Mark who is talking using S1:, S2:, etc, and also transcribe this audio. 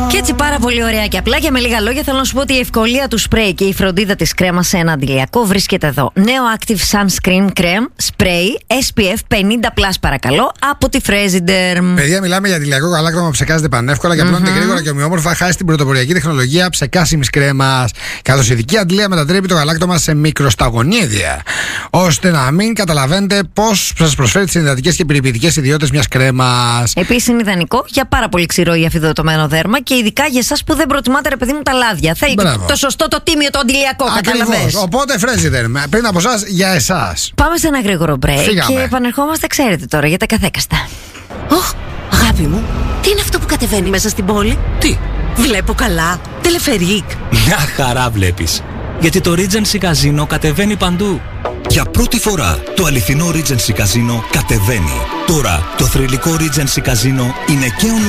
S1: Και έτσι πάρα πολύ ωραία και απλά και με λίγα λόγια θέλω να σου πω ότι η ευκολία του σπρέι και η φροντίδα της κρέμας σε ένα αντιλιακό βρίσκεται εδώ. Neo Active Sunscreen Creme Spray SPF 50+ παρακαλώ από τη Fresiderm.
S2: Παιδιά, μιλάμε για αντιλιακό γαλάκτωμα που ψεκάζεται πανεύκολα και απλώνεται γρήγορα και ομοιόμορφα χάρη στην πρωτοποριακή τεχνολογία ψεκάσιμης κρέμας. Καθώς η ειδική αντλία μετατρέπει το γαλάκτωμα σε μικροσταγονίδια, ώστε να μην καταλαβαίνετε πώς σας προσφέρει τις συνδετικές και περιποιητικές ιδιότητες μιας κρέμας.
S1: Επίσης είναι ιδανικό για πάρα πολύ ξηρό ή αφιδωτωμένο δέρμα και ειδικά για εσάς που δεν προτιμάτε, ρε παιδί μου, τα λάδια. Θέλει το σωστό, το τίμιο, το αντιλιακό. Καταλαβαίνεις.
S2: Οπότε Fresiderm, πριν από εσάς, για εσάς.
S1: Πάμε σε ένα γρήγορο break και επανερχόμαστε, ξέρετε τώρα, για τα καθέκαστα. Αγάπη μου, τι είναι αυτό που κατεβαίνει μέσα στην πόλη?
S3: Τι?
S1: Βλέπω καλά. Τελεφερίκ.
S3: Μια χαρά βλέπεις. Γιατί το Regency Casino κατεβαίνει παντού.
S4: Για πρώτη φορά το αληθινό Regency Casino κατεβαίνει. Τώρα το θρυλικό Regency Casino είναι και